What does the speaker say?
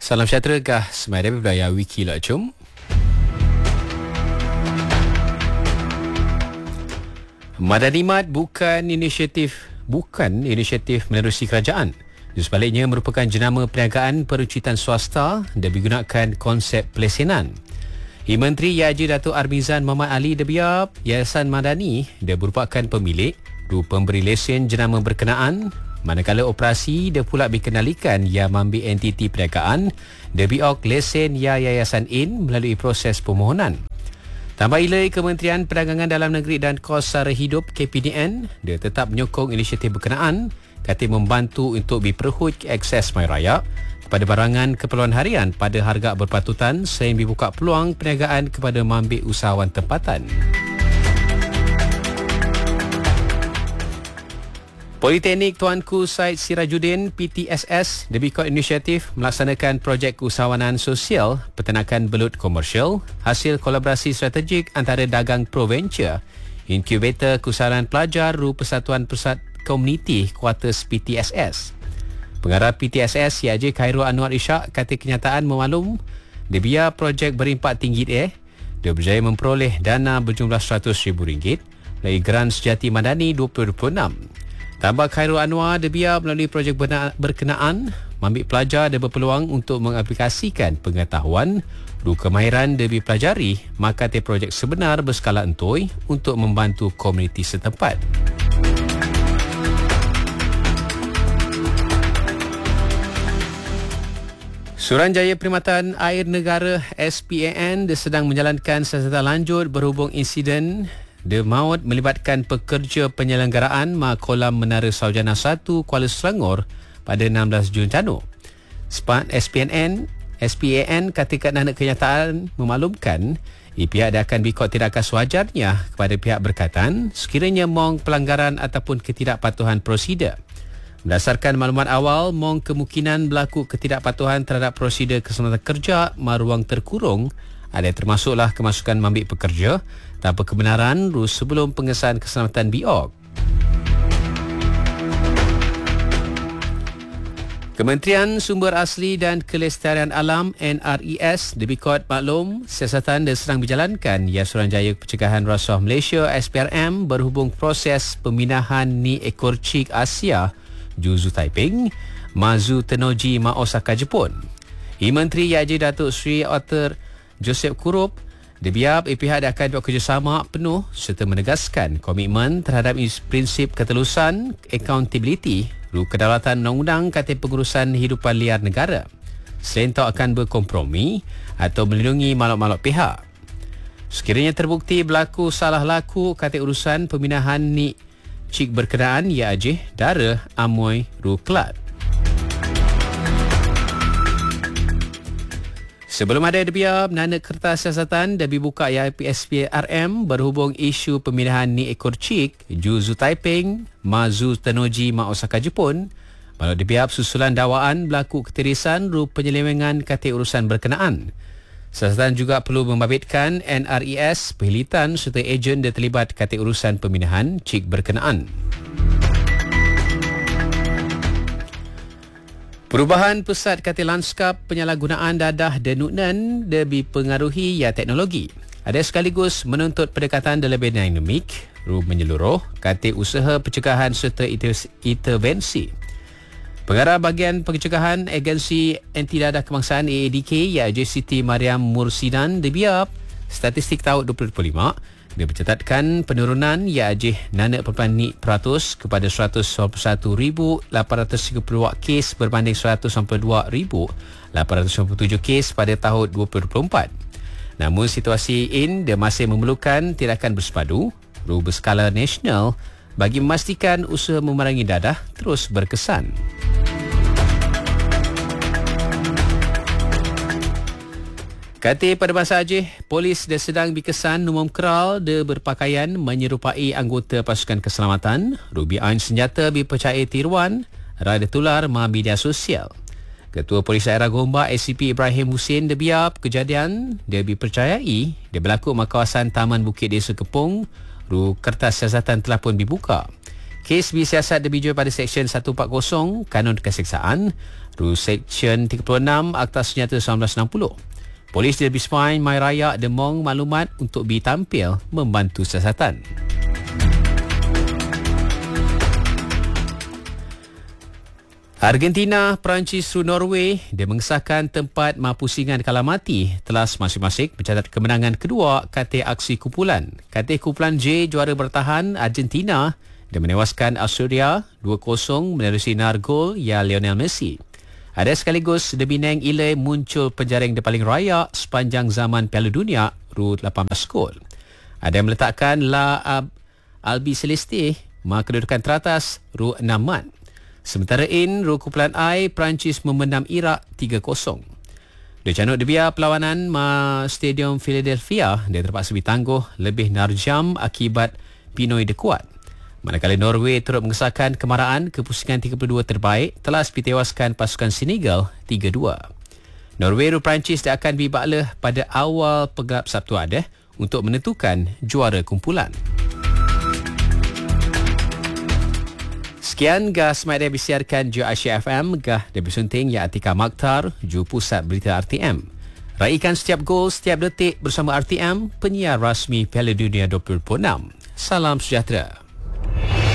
Salam sejahtera kah semai budaya Wiki Lak Cum. Madanimat bukan inisiatif menerusi kerajaan. Sebaliknya merupakan jenama perniagaan peruncitan swasta dan digunakan konsep pelesenan. Menteri Haji Datuk Armizan Muhammad Ali Debiab, Yayasan Madani dia merupakan pemilik, pemberi lesen jenama berkenaan, manakala operasi dia pula dikenalikan yang mengambil entiti perniagaan Debiok lesen ya Yayasan In melalui proses permohonan. Tambah ilai Kementerian Perdagangan Dalam Negeri dan Kos Sara Hidup KPDN, dia tetap menyokong inisiatif berkenaan, kata membantu untuk diperhut akses mai raya kepada barangan keperluan harian pada harga berpatutan sehingga dibuka peluang perniagaan kepada mengambil usahawan tempatan. Politeknik Tuanku Said Sirajuddin PTSS dibikut inisiatif melaksanakan projek keusahawanan sosial peternakan belut komersial hasil kolaborasi strategik antara Dagang ProVenture, Inkubator Keusahawanan Pelajar Persatuan Pusat Komuniti Kuartus PTSS. Pengarah PTSS YJ Khairul Anwar Ishak kata kenyataan memalum dia biar projek berimpak tinggi dia berjaya memperoleh dana berjumlah RM100,000 dari Geran Sejati Madani 2026. Tambah Khairul Anwar dia melalui projek berkenaan mengambil pelajar dan berpeluang untuk mengaplikasikan pengetahuan kemahiran dia dipelajari maka projek sebenar berskala entoi untuk membantu komuniti setempat. Suruhanjaya Perkhidmatan Air Negara SPAN sedang menjalankan siasatan lanjut berhubung insiden maut melibatkan pekerja penyelenggaraan kolam Menara Sarjana 1 Kuala Selangor pada 16 Jun lalu. SPAN katakan anak kenyataan memaklumkan pihak dia akan bikot tindakan sewajarnya kepada pihak berkaitan sekiranya mong pelanggaran ataupun ketidakpatuhan prosedur. Berdasarkan maklumat awal, mong kemungkinan berlaku ketidakpatuhan terhadap prosedur keselamatan kerja ruang terkurung ada termasuklah kemasukan mengambil pekerja tanpa kebenaran sebelum pengesahan keselamatan BIOG. Kementerian Sumber Asli dan Kelestarian Alam NRES dibikut maklum siasatan yang sedang dijalankan Suruhanjaya Pencegahan Rasuah Malaysia SPRM berhubung proses peminahan ni ekor cik Asia Juzu Taiping Mazu Tenoji Ma Osaka Jepun. Menteri YJ Datuk Sri Dr. Joseph Kurup dia pihak akan bekerjasama penuh serta menegaskan komitmen terhadap prinsip ketelusan accountability kedaulatan undang-undang kata pengurusan hidupan liar negara. Selain itu akan berkompromi atau melindungi makhluk-makhluk pihak. Sekiranya terbukti berlaku salah laku kata urusan peminahan ni cik berkenaan Dara Amoy Ruklat. Sebelum ada debiab, nana kertas siasatan dah dibuka SPRM berhubung isu pemindahan ni ekor cik Juzu Taiping Mazu Tenoji Ma Osaka Jepun. Walau debiab susulan dakwaan berlaku ketirisan penyelewengan kata urusan berkenaan. Siasatan juga perlu membabitkan NRES, perhilitan serta ejen yang terlibat kata urusan pemindahan cik berkenaan. Perubahan pesat kata lanskap penyalahgunaan dadah denuknan dipengaruhi teknologi. Ada sekaligus menuntut pendekatan yang lebih dinamik, menyeluruh, kata usaha pencegahan serta intervensi. Pengarah Bahagian Pencegahan Agensi Anti Dadah Kebangsaan AADK Siti Mariam Mursidan dibiap statistik tahun 2025 dia mencatatkan penurunan nanak % kepada 191,832 kes berbanding 192,897 kes pada tahun 2024. Namun situasi dia masih memerlukan tindakan bersepadu berskala nasional bagi memastikan usaha memerangi dadah terus berkesan. Kata pada masa Aceh, polis dia sedang berkesan umum keral dia berpakaian menyerupai anggota pasukan keselamatan. Rubi ain senjata dipercayai tiruan, rada tular media sosial. Ketua Polis Daerah Gombak ACP Ibrahim Hussein dia biap kejadian dia dipercayai dia berlaku di kawasan Taman Bukit Desa Kepung. Kertas siasatan telah pun dibuka. Kes bersiasat dibijuk pada Seksyen 140 Kanun Keseksaan, Rule Seksyen 36 Akta Senjata 1960. Polis di Brisbane Mai Raya demong maklumat untuk tampil membantu siasatan. Argentina, Perancis through Norway dia mengesahkan tempat pusingan kalah mati telas masing-masing mencatat kemenangan kedua kategori aksi kumpulan. Kategori kumpulan J juara bertahan Argentina dan menewaskan Australia 2-0 menerusi sinar gol Lionel Messi. Ada sekaligus The Binang Ilai muncul penjaring di paling raya sepanjang zaman Piala Dunia ru 18 gol. Ada yang meletakkan La Albi Celeste kedudukan teratas ru 6 mat. Sementara ru kumpulan I, Perancis memenam Iraq 3-0. Dia canuk dia perlawanan Stadium Philadelphia dia terpaksa ditangguh lebih narjam akibat Pinoy dekuat. Manakala Norway turut mengesahkan kemarahan kepusingan 32 terbaik telah ditewaskan pasukan Senegal 3-2. Norway dan Perancis dia akan dibaklah pada awal pegelap Sabtu untuk menentukan juara kumpulan. Sekian gah Smart Day disiarkan Ju Asia FM gah dari sunting ya Atika Maktar Ju Pusat Berita RTM. Raikan setiap gol setiap detik bersama RTM, penyiar rasmi Piala Dunia 2026. Salam sejahtera.